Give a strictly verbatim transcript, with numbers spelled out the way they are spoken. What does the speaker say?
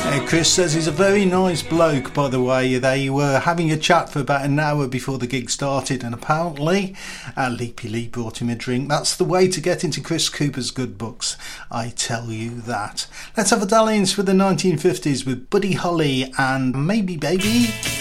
Chris says he's a very nice bloke, by the way. They were having a chat for about an hour before the gig started, and apparently uh, Leapy Lee brought him a drink. That's the way to get into Chris Cooper's good books, I tell you that. Let's have a dalliance with the nineteen fifties with Buddy Holly and Maybe Baby.